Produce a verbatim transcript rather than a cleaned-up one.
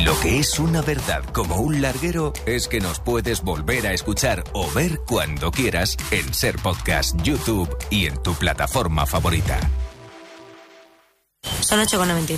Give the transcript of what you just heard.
Lo que es una verdad como un larguero es que nos puedes volver a escuchar o ver cuando quieras en Ser Podcast, YouTube y en tu plataforma favorita. Son ocho con noventa y tres.